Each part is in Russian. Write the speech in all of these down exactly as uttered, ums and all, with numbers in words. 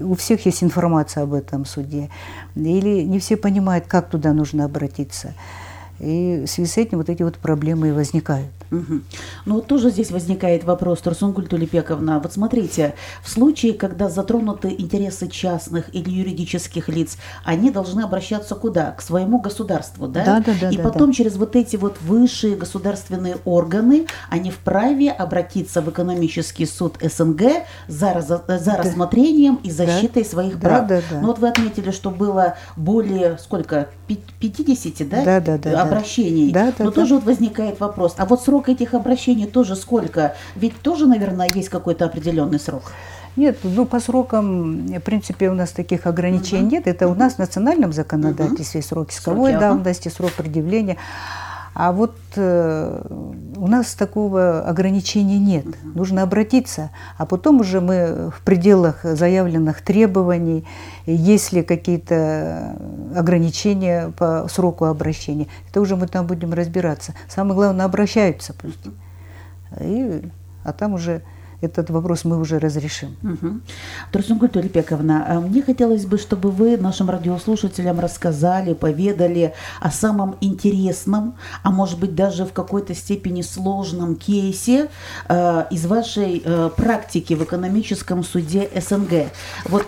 у всех есть информация об этом суде, или не все понимают, как туда нужно обратиться. И в связи с этим вот эти вот проблемы и возникают. Угу. Ну вот тоже здесь возникает вопрос, Турсунгуль Тулепековна. Вот смотрите, в случае, когда затронуты интересы частных или юридических лиц, они должны обращаться куда? К своему государству, да? Да, да, да. И да, потом да. через вот эти вот высшие государственные органы они вправе обратиться в экономический суд СНГ за, за, за да. рассмотрением и защитой да. своих да, прав. Да, да. Ну вот вы отметили, что было более, сколько, пятьдесят, да? Да, да, да, обращений. Да, да, Но да. тоже вот возникает вопрос, а вот срок этих обращений тоже сколько? Ведь тоже, наверное, есть какой-то определенный срок. Нет, ну по срокам, в принципе, у нас таких ограничений uh-huh. нет. Это uh-huh. у нас в национальном законодательстве uh-huh. срок исковой Сроки, давности, ага. срок предъявления. А вот э, у нас такого ограничения нет. Uh-huh. Нужно обратиться, а потом уже мы в пределах заявленных требований, есть ли какие-то ограничения по сроку обращения, это уже мы там будем разбираться. Самое главное, обращаются просто. И, а там уже этот вопрос мы уже разрешим. Угу. Турсунгуль Тулепековна, мне хотелось бы, чтобы вы нашим радиослушателям рассказали, поведали о самом интересном, а может быть даже в какой-то степени сложном кейсе э, из вашей э, практики в экономическом суде СНГ. Вот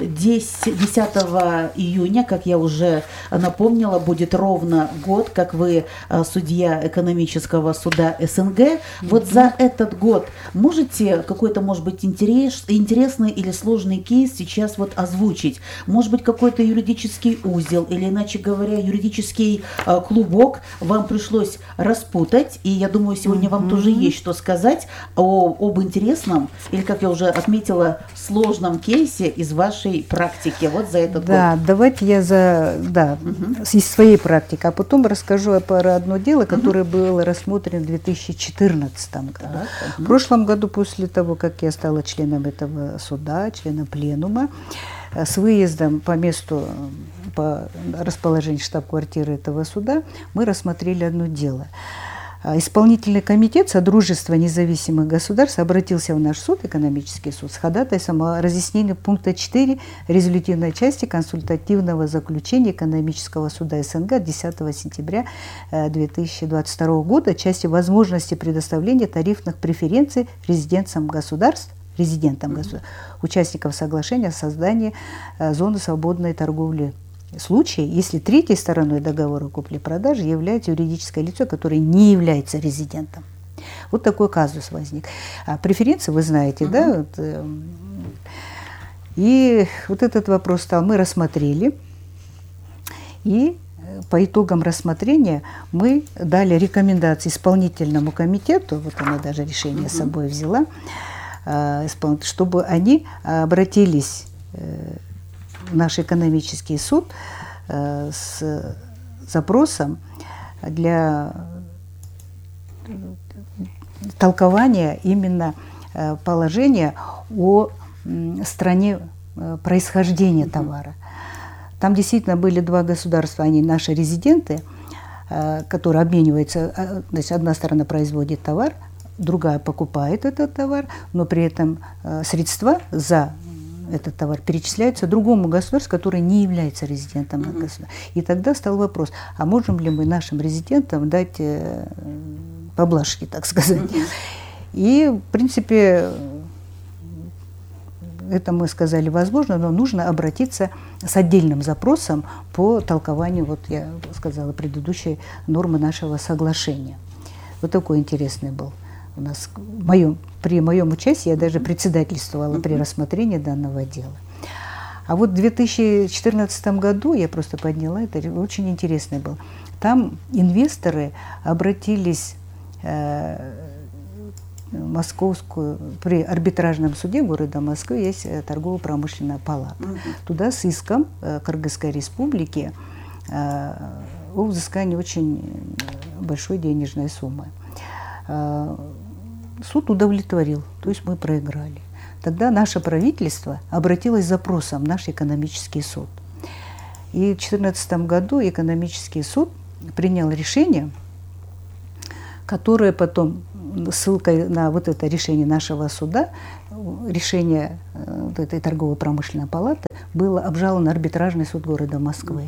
десятого июня, как я уже напомнила, будет ровно год, как вы э, судья экономического суда СНГ. Mm-hmm. Вот за этот год можете какой-то, может быть, интерес, интересный или сложный кейс сейчас вот озвучить? Может быть, какой-то юридический узел или, иначе говоря, юридический э, клубок вам пришлось распутать, и я думаю, сегодня mm-hmm. вам тоже есть что сказать о, об интересном или, как я уже отметила, сложном кейсе из вашей практики вот за этот да, год. Да, давайте я за, да, mm-hmm. из своей практики, а потом расскажу про одно дело, которое mm-hmm. было рассмотрено в две тысячи четырнадцатом году. Mm-hmm. В прошлом году, после того, как я стала членом этого суда, членом пленума, с выездом по месту, по расположению штаб-квартиры этого суда, мы рассмотрели одно дело. Исполнительный комитет Содружества независимых государств обратился в наш суд, экономический суд, с ходатайством о разъяснении пункта четыре резолютивной части консультативного заключения экономического суда СНГ десятого сентября две тысячи двадцать второго года, части возможности предоставления тарифных преференций резидентам государств, резидентам государств, участников соглашения о создании зоны свободной торговли. Случай, если третьей стороной договора купли-продажи является юридическое лицо, которое не является резидентом. Вот такой казус возник. А преференции, вы знаете, uh-huh. да? Вот, э, и вот этот вопрос стал, мы рассмотрели, и по итогам рассмотрения мы дали рекомендации исполнительному комитету, вот она даже решение uh-huh. с собой взяла, э, чтобы они обратились э, в наш экономический суд э, с запросом для толкования именно э, положения о э, стране э, происхождения mm-hmm. товара. Там действительно были два государства, они наши резиденты, э, которые обмениваются, э, значит, одна сторона производит товар, другая покупает этот товар, но при этом э, средства за этот товар перечисляется другому государству, которое не является резидентом mm-hmm. государства. И тогда стал вопрос, а можем ли мы нашим резидентам дать э, поблажки, так сказать. Mm-hmm. И, в принципе, это мы сказали возможно, но нужно обратиться с отдельным запросом по толкованию, вот я сказала, предыдущей нормы нашего соглашения. Вот такой интересный был. У нас в моем, при моем участии я даже председательствовала uh-huh. при рассмотрении данного дела. А вот в две тысячи четырнадцатом году, я просто подняла, это очень интересный был, там инвесторы обратились э, в Московскую, при арбитражном суде города Москвы есть торгово-промышленная палата. Uh-huh. Туда с иском э, Кыргызской республики э, о взыскании очень большой денежной суммы. Суд удовлетворил, то есть мы проиграли. Тогда наше правительство обратилось с запросом в наш экономический суд. И в две тысячи четырнадцатом году экономический суд принял решение, которое потом ссылкой на вот это решение нашего суда, решение вот этой торгово-промышленной палаты было обжаловано арбитражный суд города Москвы.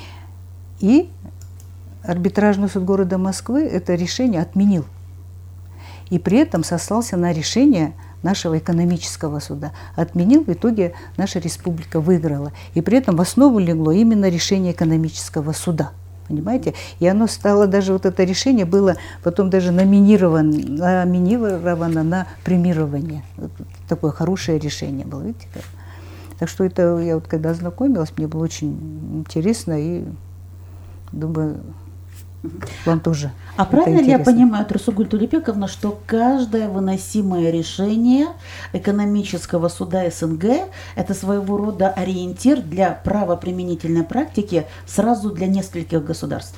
И арбитражный суд города Москвы это решение отменил. И при этом сослался на решение нашего экономического суда. Отменил, в итоге наша республика выиграла. И при этом в основу легло именно решение экономического суда. Понимаете? И оно стало, даже вот это решение было потом даже номинировано, номинировано на премирование. Вот такое хорошее решение было, видите как? Так что это, я вот когда ознакомилась, мне было очень интересно и думаю, вам тоже. А правильно ли я понимаю, Турсунгуль Тулепековна, что каждое выносимое решение экономического суда СНГ – это своего рода ориентир для правоприменительной практики сразу для нескольких государств?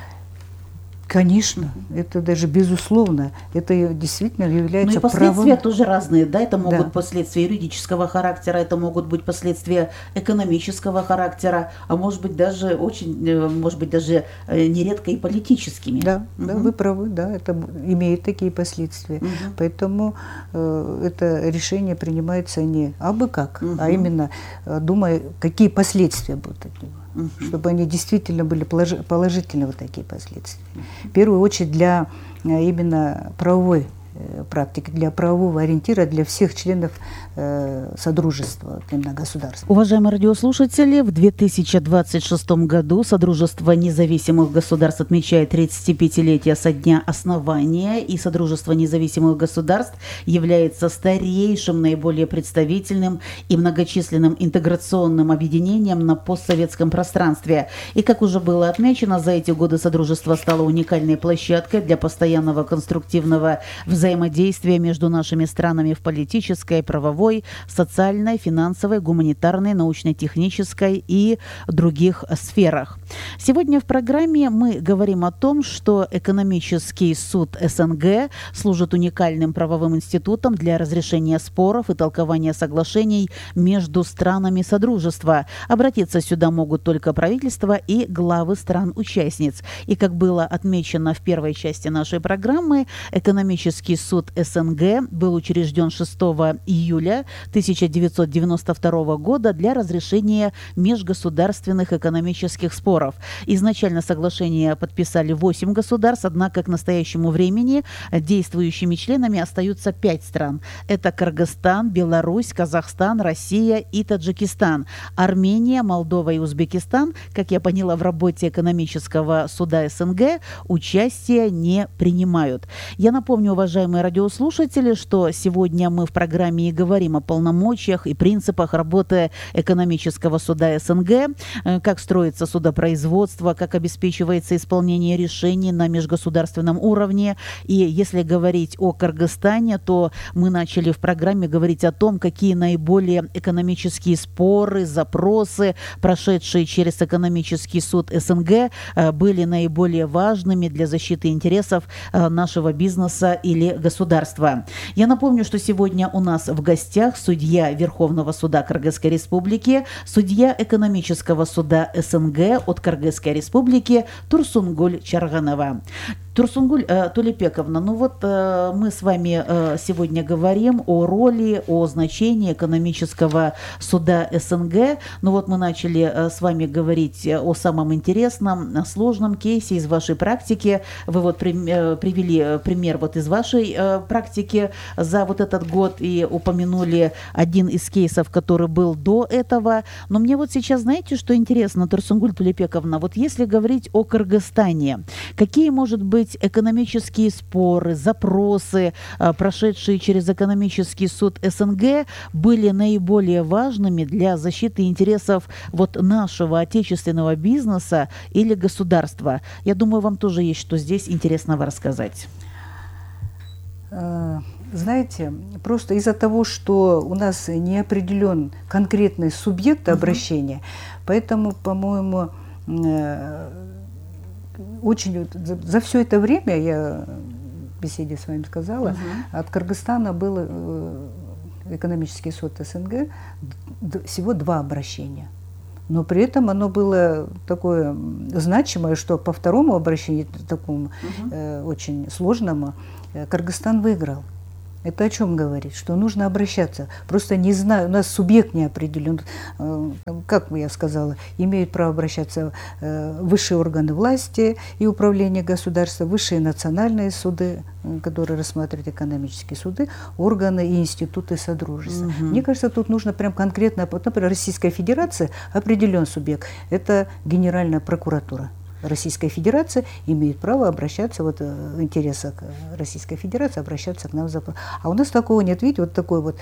Конечно, это даже безусловно, это действительно является Ну и последствия правом. тоже разные, да, это могут Да. последствия юридического характера, это могут быть последствия экономического характера, а может быть даже очень, э, может быть даже э, нередко и политическими. Да, да, Мгм. вы правы, да, это б- имеет такие последствия. Мгм. Поэтому э, это решение принимается не абы как, Мгм. а именно э, думая, какие последствия будут от него. Мгм. Чтобы они действительно были положи- положительные вот такие последствия. В первую очередь для э, именно правовой э, практики, для правового ориентира для всех членов э, Содружества, вот именно государства. Уважаемые радиослушатели, в две тысячи двадцать шестом году Содружество независимых государств отмечает тридцатипятилетие со дня основания, и Содружество независимых государств является старейшим, наиболее представительным и многочисленным интеграционным объединением на постсоветском пространстве. И, как уже было отмечено, за эти годы Содружество стало уникальной площадкой для постоянного конструктивного взаимодействия между нашими странами в политической, правовой, социальной, финансовой, гуманитарной, научно-технической и других сферах. Сегодня в программе мы говорим о том, что экономический суд СНГ служит уникальным правовым институтом для разрешения споров и толкования соглашений между странами Содружества. Обратиться сюда могут только правительства и главы стран-участниц. И, как было отмечено в первой части нашей программы, экономический суд СНГ был учрежден шестого июля тысяча девятьсот девяносто второго года для разрешения межгосударственных экономических споров. Изначально соглашение подписали восемь государств, однако к настоящему времени действующими членами остаются пять стран. Это Кыргызстан, Беларусь, Казахстан, Россия и Таджикистан. Армения, Молдова и Узбекистан, как я поняла, в работе экономического суда СНГ участия не принимают. Я напомню, уважаемые радиослушатели, что сегодня мы в программе и говорим о полномочиях и принципах работы экономического суда СНГ, э, как строится судопроизводство, как обеспечивается исполнение решений на межгосударственном уровне. И если говорить о Кыргызстане, то мы начали в программе говорить о том, какие наиболее экономические споры, запросы, прошедшие через экономический суд СНГ, э, были наиболее важными для защиты интересов э, нашего бизнеса или государства. Я напомню, что сегодня у нас в гостях судья Верховного суда Кыргызской Республики, судья экономического суда СНГ от Кыргызской Республики Турсунгуль Чарганова. Турсунгуль э, Тулепековна, ну вот э, мы с вами э, сегодня говорим о роли, о значении экономического суда СНГ. Ну вот мы начали э, с вами говорить о самом интересном, сложном кейсе из вашей практики. Вы вот при, э, привели пример вот из вашей э, практики за вот этот год и упомянули один из кейсов, который был до этого. Но мне вот сейчас, знаете, что интересно, Турсунгуль Тулепековна, вот если говорить о Кыргызстане, какие, может быть, экономические споры, запросы, прошедшие через экономический суд СНГ, были наиболее важными для защиты интересов вот нашего отечественного бизнеса или государства? Я думаю, вам тоже есть что здесь интересного рассказать. Знаете, просто из-за того, что у нас не определен конкретный субъект обращения, uh-huh. поэтому, по-моему, очень за, за все это время, я в беседе с вами сказала, uh-huh. от Кыргызстана был экономический суд СНГ всего два обращения. Но при этом оно было такое значимое, что по второму обращению, такому угу. э, очень сложному, э, Кыргызстан выиграл. Это о чем говорит? Что нужно обращаться. Просто не знаю, у нас субъект не определен. Как я сказала, имеют право обращаться высшие органы власти и управления государства, высшие национальные суды, которые рассматривают экономические суды, органы и институты содружества. Угу. Мне кажется, тут нужно прям конкретно, например, Российская Федерация определен субъект. Это Генеральная прокуратура. Российская Федерация имеет право обращаться, вот в интересах Российской Федерации, обращаться к нам за... А у нас такого нет, видите, вот такой вот...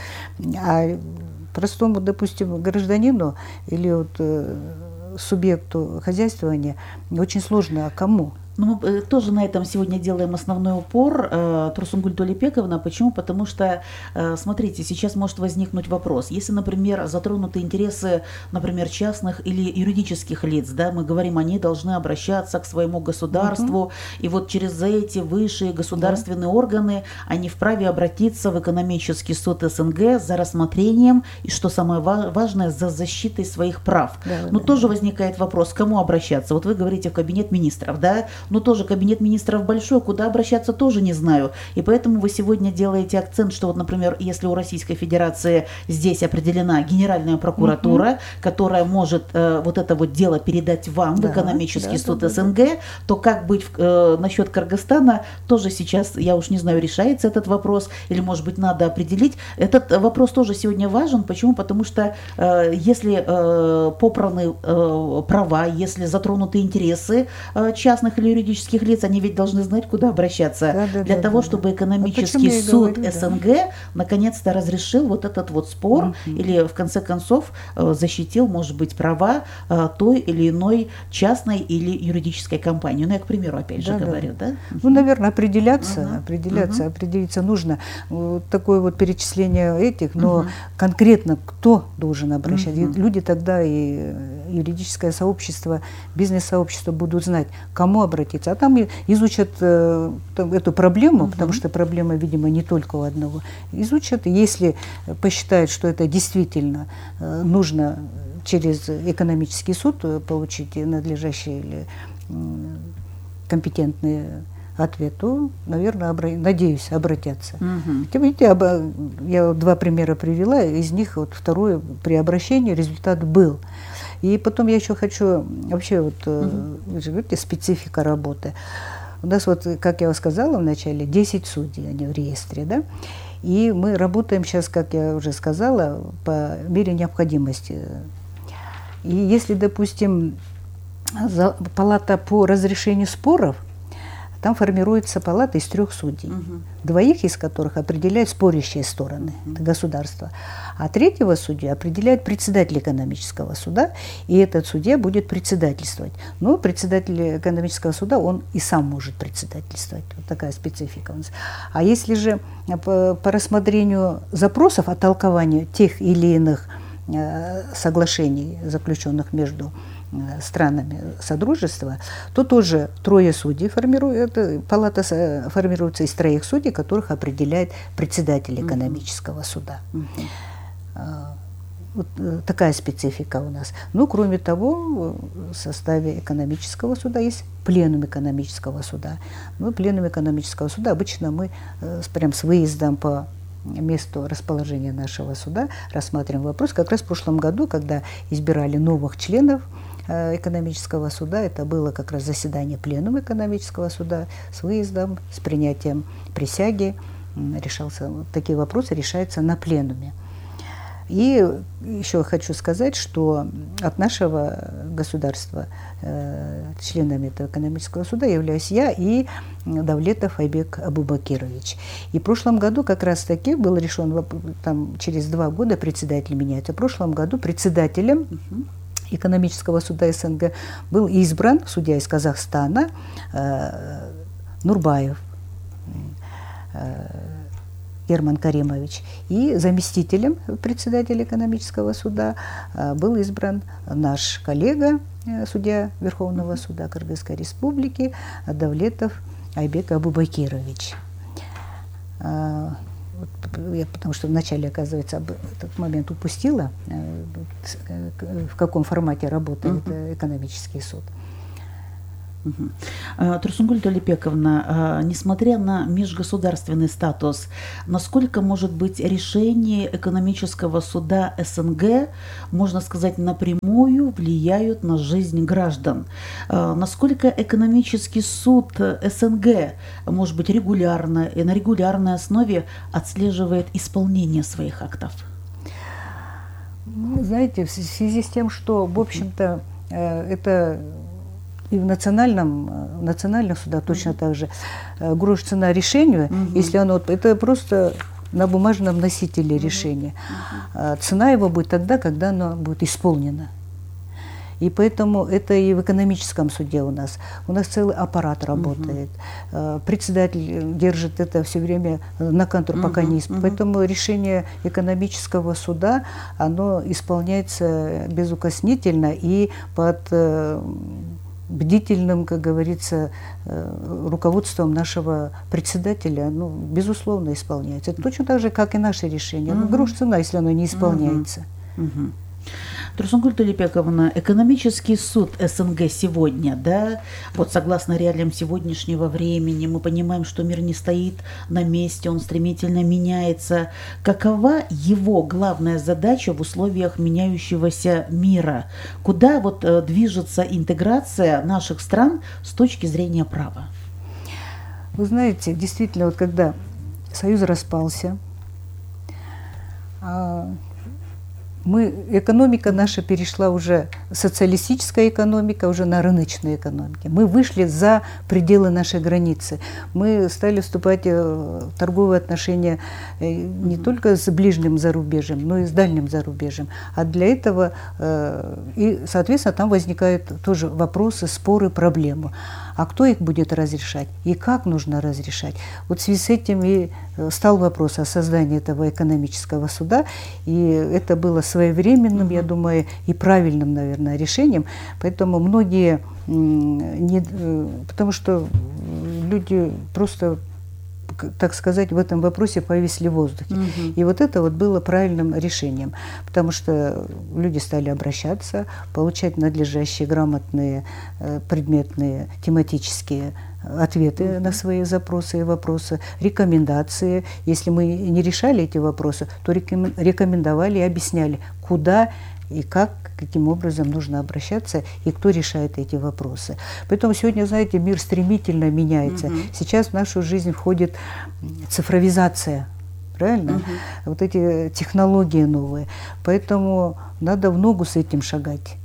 А простому, допустим, гражданину или вот э, субъекту хозяйствования очень сложно, а кому? Ну, мы тоже на этом сегодня делаем основной упор, э, Турсунгуль Толепековна. Почему? Потому что, э, смотрите, сейчас может возникнуть вопрос. Если, например, затронуты интересы, например, частных или юридических лиц, да, мы говорим, они должны обращаться к своему государству, uh-huh. и вот через эти высшие государственные uh-huh. органы они вправе обратиться в экономический суд СНГ за рассмотрением и, что самое важное, за защитой своих прав. Да, Но да, тоже да. возникает вопрос, к кому обращаться? Вот вы говорите в кабинет министров, да? Но тоже кабинет министров большой, куда обращаться тоже не знаю. И поэтому вы сегодня делаете акцент, что вот, например, если у Российской Федерации здесь определена Генеральная прокуратура, угу. которая может э, вот это вот дело передать вам да, в экономический да, суд да, СНГ, да, да. то как быть э, насчет Кыргызстана, тоже сейчас, я уж не знаю, решается этот вопрос, или, может быть, надо определить. Этот вопрос тоже сегодня важен. Почему? Потому что э, если э, попраны э, права, если затронуты интересы э, частных или юридических лиц, они ведь должны знать, куда обращаться, да, да, для да, того, да, чтобы экономический а суд говорю, СНГ да. наконец-то разрешил вот этот вот спор угу. или в конце концов защитил, может быть, права той или иной частной или юридической компании. Ну, я, к примеру, опять же да, говорю, да? да? Ну, наверное, определяться, угу. определяться, угу. определиться нужно. Вот такое вот перечисление этих, но угу. конкретно кто должен обращаться. Угу. Люди тогда и юридическое сообщество, бизнес-сообщество будут знать, кому обратиться. А там изучат э, эту проблему, uh-huh. потому что проблема, видимо, не только у одного. Изучат, если посчитают, что это действительно э, нужно через экономический суд получить надлежащий или э, компетентный ответ, то, наверное, обра- надеюсь, обратятся. Uh-huh. Видите, об- я два примера привела, из них вот второе, при обращении результат был. И потом я еще хочу, вообще вот, uh-huh. вы же говорите, специфика работы. У нас вот, как я сказала вначале, десять судей, они в реестре, да? И мы работаем сейчас, как я уже сказала, по мере необходимости. И если, допустим, за, палата по разрешению споров, там формируется палата из трех судей, угу. двоих из которых определяют спорящие стороны, угу. это государство, а третьего судью определяет председатель экономического суда, и этот судья будет председательствовать. Но председатель экономического суда, он и сам может председательствовать. Вот такая специфика у нас. А если же по, по рассмотрению запросов о толковании тех или иных э, соглашений, заключенных между странами Содружества, то тоже трое судей формируют, палата формируется из троих судей, которых определяет председатель экономического суда. Uh-huh. Вот такая специфика у нас. Ну, кроме того, в составе экономического суда есть пленум экономического суда. Ну, пленум экономического суда обычно мы прям с выездом по месту расположения нашего суда рассматриваем вопрос. Как раз в прошлом году, когда избирали новых членов экономического суда, это было как раз заседание пленума экономического суда с выездом, с принятием присяги. Решался, вот такие вопросы решаются на пленуме. И еще хочу сказать, что от нашего государства э, членами этого экономического суда являюсь я и Давлетов Айбек Абубакирович. И в прошлом году как раз таки был решен, там через два года председатель меняется. В прошлом году председателем экономического суда СНГ был избран судья из Казахстана э, Нурбаев э, Герман Каримович. И заместителем председателя экономического суда э, был избран наш коллега, э, судья Верховного суда Кыргызской Республики Давлетов Айбек Абубакирович. Э, вот, я, потому что вначале, оказывается, этот момент упустила, в каком формате работает uh-huh. экономический суд. Uh-huh. Турсунгуль Толепековна, несмотря на межгосударственный статус, насколько, может быть, решения экономического суда СНГ, можно сказать, напрямую влияют на жизнь граждан? Насколько экономический суд СНГ, может быть, регулярно и на регулярной основе отслеживает исполнение своих актов? Ну, знаете, в связи с тем, что, в общем-то, это... И в национальном, в национальных судах точно mm-hmm. так же грош цена решению, mm-hmm. если оно, это просто на бумажном носителе mm-hmm. решения. Mm-hmm. Цена его будет тогда, когда оно будет исполнено. И поэтому это и в экономическом суде у нас. У нас целый аппарат работает. Mm-hmm. Председатель держит это все время на контроль, пока mm-hmm. не исполнено. Mm-hmm. Поэтому решение экономического суда, оно исполняется безукоснительно и под бдительным, как говорится, руководством нашего председателя, ну, безусловно, исполняется. Это точно так же, как и наши решения. Uh-huh. Ну, грош цена, если оно не исполняется. Uh-huh. Uh-huh. Турсунгуль Толепековна, экономический суд СНГ сегодня, да, вот согласно реалиям сегодняшнего времени, мы понимаем, что мир не стоит на месте, он стремительно меняется. Какова его главная задача в условиях меняющегося мира? Куда вот движется интеграция наших стран с точки зрения права? Вы знаете, действительно, вот когда Союз распался, мы, экономика наша перешла уже, социалистическая экономика, уже на рыночную экономику. Мы вышли за пределы нашей границы. Мы стали вступать в торговые отношения не только с ближним зарубежьем, но и с дальним зарубежьем. А для этого, и, соответственно, там возникают тоже вопросы, споры, проблемы. А кто их будет разрешать и как нужно разрешать? Вот в связи с этим и стал вопрос о создании этого экономического суда, и это было своевременным, я думаю, и правильным, наверное, решением. Поэтому многие, не, потому что люди просто, так сказать, в этом вопросе повисли в воздухе. Угу. И вот это вот было правильным решением, потому что люди стали обращаться, получать надлежащие, грамотные, предметные, тематические ответы угу. на свои запросы и вопросы, рекомендации. Если мы не решали эти вопросы, то рекомендовали и объясняли, куда и как, каким образом нужно обращаться и кто решает эти вопросы. Поэтому сегодня, знаете, мир стремительно меняется. Угу. Сейчас в нашу жизнь входит цифровизация, правильно? Угу. Вот эти технологии новые. Поэтому надо в ногу с этим шагать.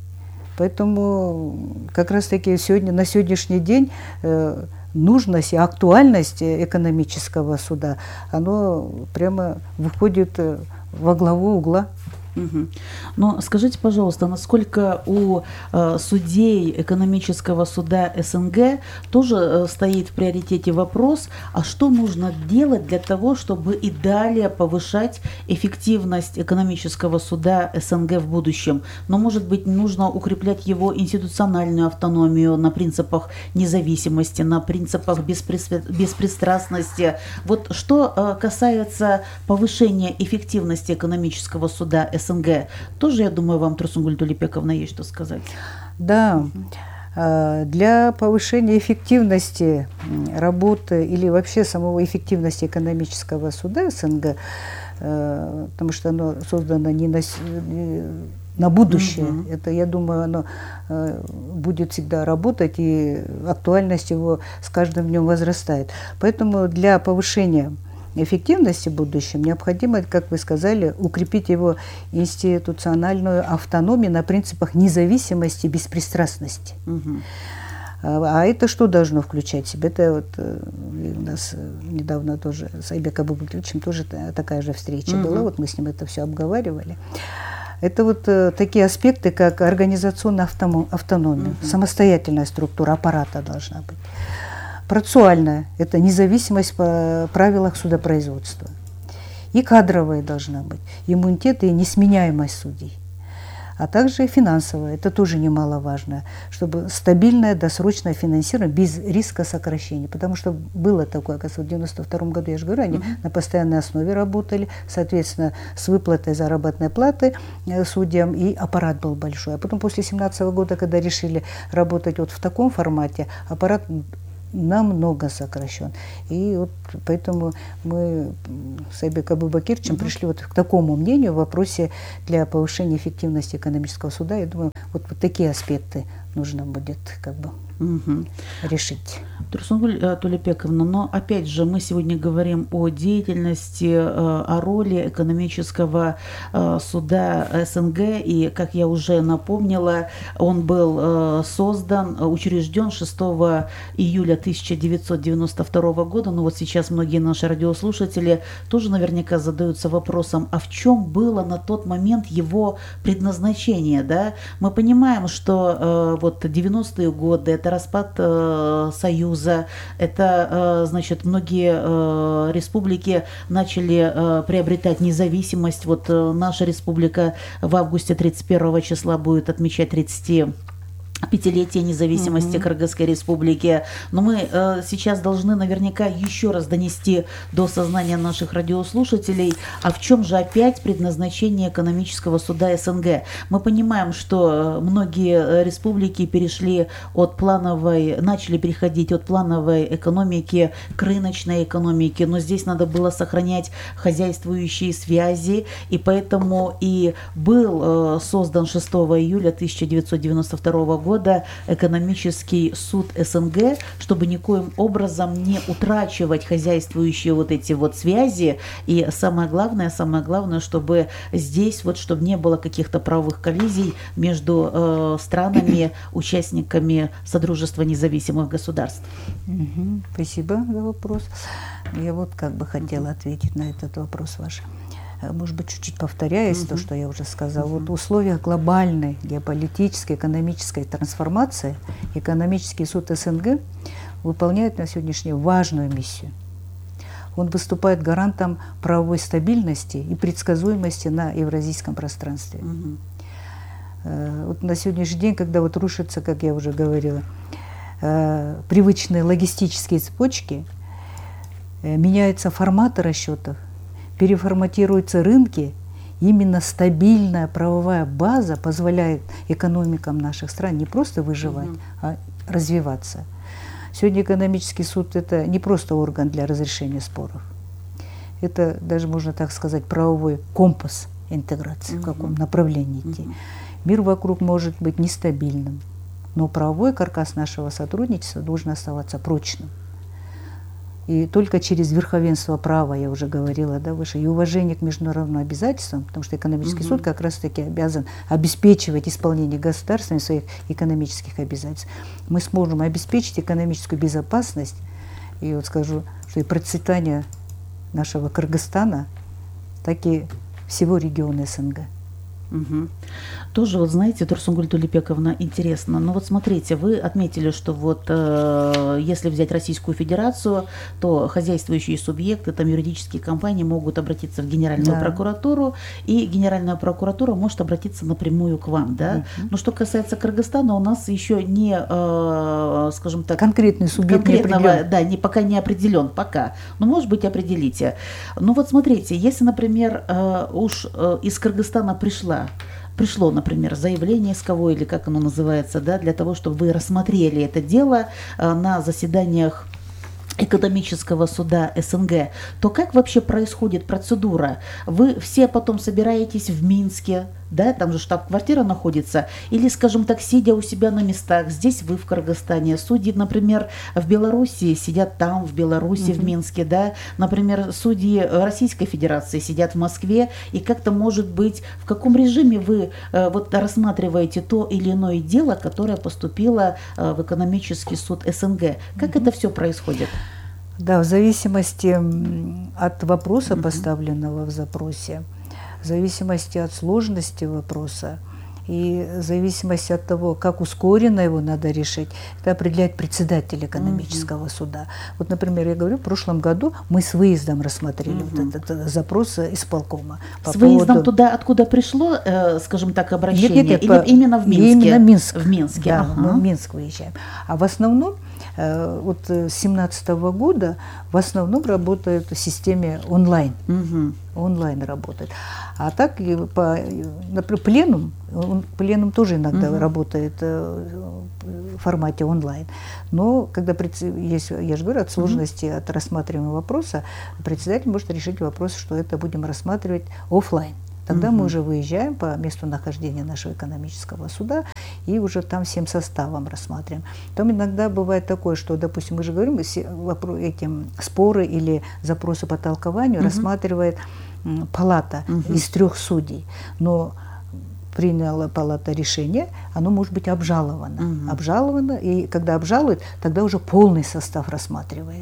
Поэтому как раз-таки сегодня, на сегодняшний день э, нужность и актуальность экономического суда, оно прямо выходит во главу угла. Угу. Но скажите, пожалуйста, насколько у э, судей экономического суда СНГ тоже э, стоит в приоритете вопрос, а что нужно делать для того, чтобы и далее повышать эффективность экономического суда СНГ в будущем? Но, может быть, нужно укреплять его институциональную автономию на принципах независимости, на принципах беспри- беспристрастности. Вот что э, касается повышения эффективности экономического суда СНГ, тоже, я думаю, вам, Турсунгуль Толепековна, есть что сказать. Да, для повышения эффективности работы или вообще самого эффективности экономического суда СНГ, потому что оно создано не на, на будущее, угу. это, я думаю, оно будет всегда работать, и актуальность его с каждым днем возрастает. Поэтому для повышения эффективности в будущем необходимо, как вы сказали, укрепить его институциональную автономию на принципах независимости и беспристрастности. Угу. А это что должно включать в себя? Это вот у нас недавно тоже с Айбеком Абубакировичем тоже такая же встреча угу. была, вот мы с ним это все обговаривали. Это вот такие аспекты, как организационная автономия, угу. самостоятельная структура аппарата должна быть. Процессуальная – это независимость по правилах судопроизводства. И кадровая должна быть, иммунитет и несменяемость судей. а также финансовое. Это тоже немаловажно, чтобы стабильное досрочное финансирование без риска сокращения. Потому что было такое, оказывается, в девяносто втором году, я же говорю, они uh-huh. на постоянной основе работали, соответственно, с выплатой заработной платы судьям, и аппарат был большой. А потом после семнадцатого года, когда решили работать вот в таком формате, аппарат намного сокращен. И вот поэтому мы с Айбек Абубакировичем uh-huh. пришли вот к такому мнению в вопросе для повышения эффективности экономического суда. Я думаю, вот, вот такие аспекты нужно будет как бы угу. решить. Турсунгуль Тулепековна, но опять же мы сегодня говорим о деятельности, о роли экономического суда СНГ, и, как я уже напомнила, он был создан, учрежден шестого июля тысяча девятьсот девяносто второго года, но вот сейчас многие наши радиослушатели тоже наверняка задаются вопросом, а в чем было на тот момент его предназначение, да? Мы понимаем, что вот девяностые годы, это распад э, Союза, это, э, значит, многие э, республики начали э, приобретать независимость. Вот э, наша республика в августе тридцать первого числа будет отмечать тридцать пятилетие независимости uh-huh. Кыргызской республики. Но мы э, сейчас должны наверняка еще раз донести до сознания наших радиослушателей, а в чем же опять предназначение экономического суда СНГ. Мы понимаем, что многие республики перешли от плановой, начали переходить от плановой экономики к рыночной экономике, но здесь надо было сохранять хозяйствующие связи, и поэтому и был э, создан шестого июля тысяча девятьсот девяносто второго года года экономический суд СНГ, чтобы никоим образом не утрачивать хозяйствующие вот эти вот связи. И самое главное, самое главное, чтобы здесь вот, чтобы не было каких-то правовых коллизий между э, странами, участниками Содружества независимых государств. Угу, спасибо за вопрос. Я вот как бы хотела ответить на этот вопрос ваш. Может быть, чуть-чуть повторяясь, uh-huh. то, что я уже сказала, uh-huh. вот в условиях глобальной геополитической, экономической трансформации экономический суд СНГ выполняет на сегодняшний день важную миссию. Он выступает гарантом правовой стабильности и предсказуемости на евразийском пространстве. Uh-huh. Вот на сегодняшний день, когда вот рушатся, как я уже говорила, привычные логистические цепочки, меняются форматы расчетов, переформатируются рынки, именно стабильная правовая база позволяет экономикам наших стран не просто выживать, mm-hmm. а развиваться. Сегодня экономический суд – это не просто орган для разрешения споров. Это даже, можно так сказать, правовой компас интеграции, mm-hmm. в каком направлении идти. Mm-hmm. Мир вокруг может быть нестабильным, но правовой каркас нашего сотрудничества должен оставаться прочным. И только через верховенство права, я уже говорила, да, выше, и уважение к международным обязательствам, потому что экономический угу. суд как раз-таки обязан обеспечивать исполнение государствами своих экономических обязательств. Мы сможем обеспечить экономическую безопасность, и вот скажу, что и процветание нашего Кыргызстана, так и всего региона СНГ. Угу. Тоже, вот знаете, Турсунгуль Тулепековна, интересно, ну вот смотрите, вы отметили, что вот э, если взять Российскую Федерацию, то хозяйствующие субъекты, там юридические компании могут обратиться в Генеральную да. прокуратуру, и Генеральная прокуратура может обратиться напрямую к вам, да? Угу. Но что касается Кыргызстана, у нас еще не, э, скажем так, конкретный субъект конкретного, не определен. Да, не, пока не определен, пока, но может быть определите. Ну вот смотрите, если, например, э, уж э, из Кыргызстана пришла Пришло, например, заявление исковое, или как оно называется, да, для того, чтобы вы рассмотрели это дело э, на заседаниях экономического суда СНГ, то как вообще происходит процедура? Вы все потом собираетесь в Минске, да, там же штаб-квартира находится, или, скажем так, сидя у себя на местах, здесь вы в Кыргызстане, судьи, например, в Белоруссии сидят там, в Беларуси, mm-hmm. в Минске, да, например, судьи Российской Федерации сидят в Москве, и как-то, может быть, в каком режиме вы э, вот рассматриваете то или иное дело, которое поступило э, в экономический суд СНГ? Как mm-hmm. это все происходит? Да, в зависимости от вопроса, mm-hmm. поставленного в запросе, в зависимости от сложности вопроса И в зависимости от того, как ускоренно его надо решить, это определяет председатель экономического mm-hmm. суда. Вот, например, я говорю, в прошлом году мы с выездом рассмотрели mm-hmm. вот этот, этот запрос исполкома. С выездом поводу... туда, откуда пришло, э, скажем так, обращение? Нет, нет, Или по... именно в Минске? Именно Минск. В Минске, да, ага. мы в Минск выезжаем. А в основном, э, вот с две тысячи семнадцатого года, в основном работает в системе онлайн. Mm-hmm. Онлайн работает. А так, по, например, пленум, он, пленум тоже иногда uh-huh. работает э, в формате онлайн. Но когда есть, я же говорю, от сложности, uh-huh. от рассматриваемого вопроса, председатель может решить вопрос, что это будем рассматривать офлайн. Тогда uh-huh. мы уже выезжаем по месту нахождения нашего экономического суда и уже там всем составом рассматриваем. Там иногда бывает такое, что, допустим, мы же говорим, эти споры или запросы по толкованию uh-huh. рассматривает палата uh-huh. из трех судей, но приняла палата решение, оно может быть обжаловано. Uh-huh. Обжаловано, и когда обжалует, тогда уже полный состав рассматривает,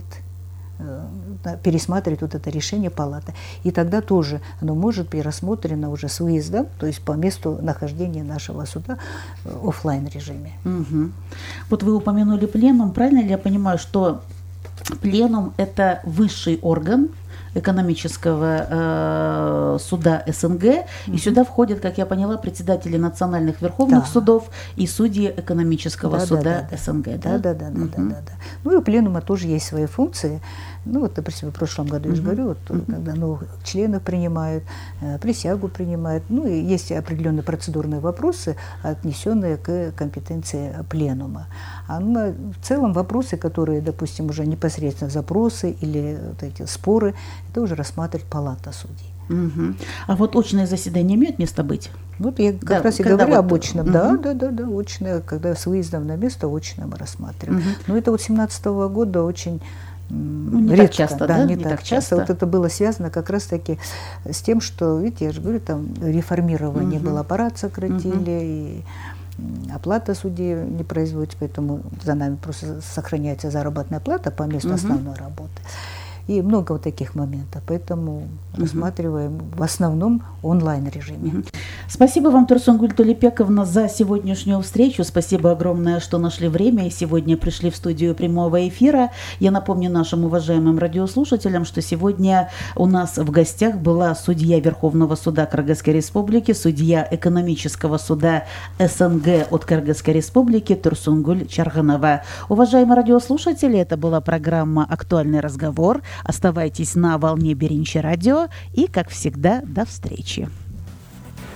пересматривает вот это решение палаты. И тогда тоже оно может быть рассмотрено уже с выездом, то есть по месту нахождения нашего суда в офлайн режиме. Uh-huh. Вот вы упомянули пленум, правильно ли я понимаю, что пленум – это высший орган экономического э, суда СНГ, mm-hmm. и сюда входят, как я поняла, председатели национальных верховных да. судов и судьи экономического да, суда да, да, СНГ. Да, да, да, да, mm-hmm. да, да, да. Ну и у пленума тоже есть свои функции. Ну вот, допустим, в прошлом году, mm-hmm. я же говорю, вот, mm-hmm. когда новых членов принимают, э, присягу принимают, ну и есть определенные процедурные вопросы, отнесенные к компетенции пленума. А ну, в целом вопросы, которые, допустим, уже непосредственно запросы или вот эти споры, это уже рассматривает палата судей. Угу. А вот очные заседания имеют место быть? Вот я как да, раз и говорю вот... об очном. Угу. Да, да, да, да, очное, когда с выездом на место очное мы рассматриваем. Угу. Но это вот семнадцатого года очень ну, не редко, так часто, да, да, не, не так, так часто. часто. Вот это было связано как раз-таки с тем, что, видите, я же говорю, там реформирование угу. было, аппарат сократили, угу. и оплата судей не производится, поэтому за нами просто сохраняется заработная плата по месту угу. основной работы. И много вот таких моментов, поэтому uh-huh. рассматриваем в основном онлайн-режиме. Uh-huh. Спасибо вам, Турсунгуль Толепековна, за сегодняшнюю встречу. Спасибо огромное, что нашли время и сегодня пришли в студию прямого эфира. Я напомню нашим уважаемым радиослушателям, что сегодня у нас в гостях была судья Верховного суда Кыргызской Республики, судья экономического суда СНГ от Кыргызской Республики Турсунгуль Чарганова. Уважаемые радиослушатели, это была программа «Актуальный разговор». Оставайтесь на волне Беринчи радио и, как всегда, до встречи.